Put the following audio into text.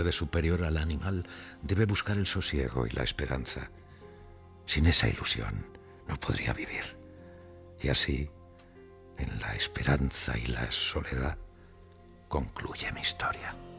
De superior al animal debe buscar el sosiego y la esperanza. Sin esa ilusión no podría vivir. Y así, en la esperanza y la soledad, concluye mi historia.